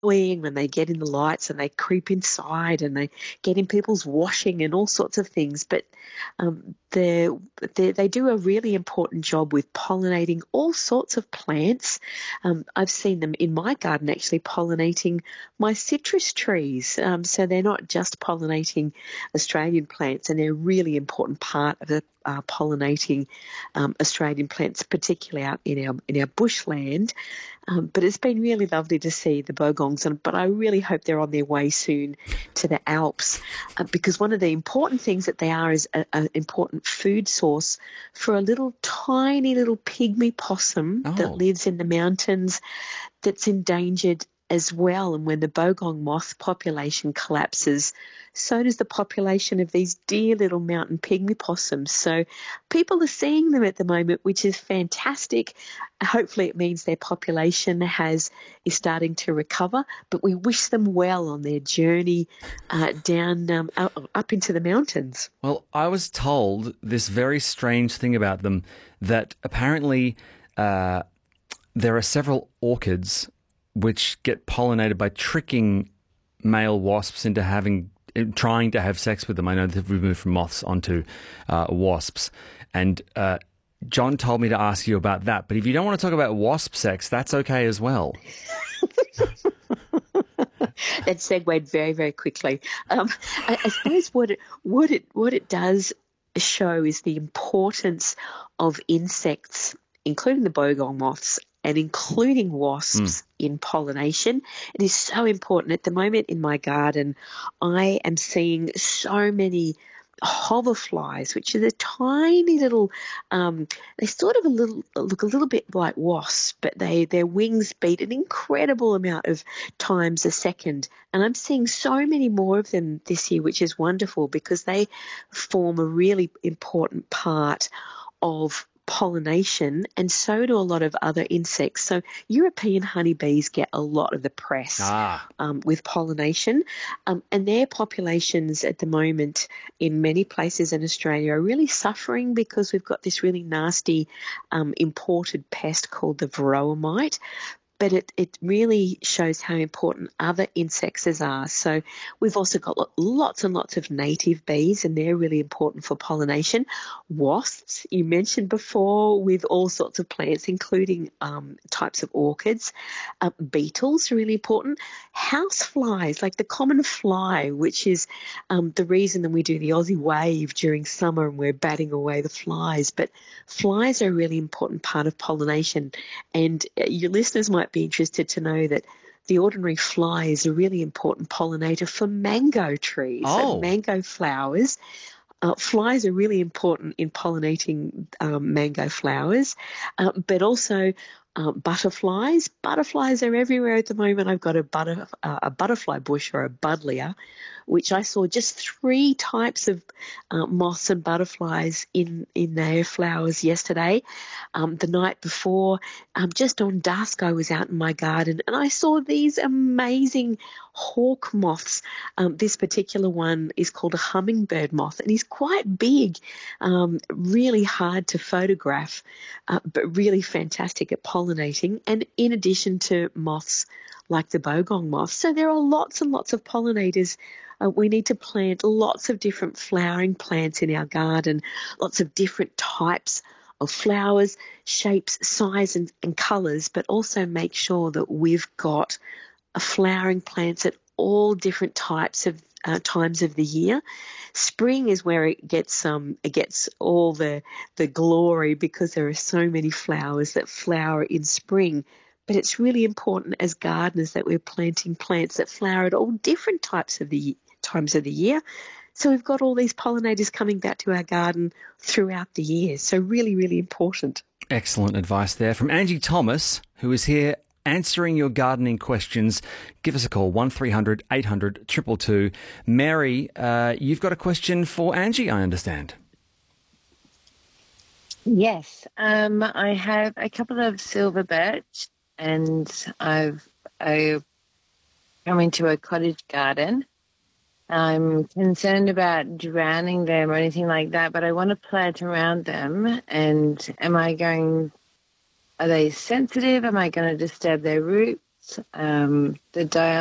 when they get in the lights and they creep inside and they get in people's washing and all sorts of things. But they do a really important job with pollinating all sorts of plants. I've seen them in my garden actually pollinating my citrus trees. So they're not just pollinating Australian plants, and they're a really important part of the pollinating Australian plants, particularly out in our bushland. But it's been really lovely to see the bogongs, but I really hope they're on their way soon to the Alps, because one of the important things that they are is an important food source for a little tiny little pygmy possum that lives in the mountains that's endangered as well. And when the bogong moth population collapses, so does the population of these dear little mountain pygmy possums. So people are seeing them at the moment, which is fantastic. Hopefully it means their population is starting to recover, but we wish them well on their journey down up into the mountains. Well, I was told this very strange thing about them, that apparently there are several orchids which get pollinated by tricking male wasps into trying to have sex with them. I know they've moved from moths onto wasps. And John told me to ask you about that. But if you don't want to talk about wasp sex, that's okay as well. That segued very, very quickly. I suppose what it does show is the importance of insects, including the bogong moths, and including wasps in pollination. It is so important. At the moment in my garden, I am seeing so many hoverflies, which are the tiny little, they sort of look a little bit like wasps, but their wings beat an incredible amount of times a second. And I'm seeing so many more of them this year, which is wonderful because they form a really important part of pollination, and so do a lot of other insects. So European honeybees get a lot of the press with pollination, and their populations at the moment in many places in Australia are really suffering because we've got this really nasty imported pest called the varroa mite. But it really shows how important other insects are. So we've also got lots and lots of native bees, and they're really important for pollination. Wasps, you mentioned before, with all sorts of plants, including types of orchids. Beetles are really important. House flies, like the common fly, which is the reason that we do the Aussie wave during summer and we're batting away the flies. But flies are a really important part of pollination. And your listeners might be interested to know that the ordinary fly is a really important pollinator for mango trees. So mango flowers. Flies are really important in pollinating mango flowers, but also butterflies. Butterflies are everywhere at the moment. I've got a butterfly bush, or a buddleia, which I saw just 3 types of moths and butterflies in their flowers yesterday. The night before, just on dusk, I was out in my garden and I saw these amazing hawk moths. This particular one is called a hummingbird moth, and he's quite big, really hard to photograph, but really fantastic at pollinating, and in addition to moths like the bogong moth. So there are lots and lots of pollinators. We need to plant lots of different flowering plants in our garden, lots of different types of flowers, shapes, sizes and colours, but also make sure that we've got flowering plants at all different types of times of the year. Spring is where it gets all the glory, because there are so many flowers that flower in spring. But it's really important as gardeners that we're planting plants that flower at all different times of the year. So we've got all these pollinators coming back to our garden throughout the year. So really, really important. Excellent advice there from Angie Thomas, who is here answering your gardening questions. Give us a call, 1300 800 222. Mary, you've got a question for Angie, I understand. Yes, I have a couple of silver birch, and I come into a cottage garden. I'm concerned about drowning them or anything like that, but I want to plant around them. And are they sensitive? Am I going to disturb their roots? The diameter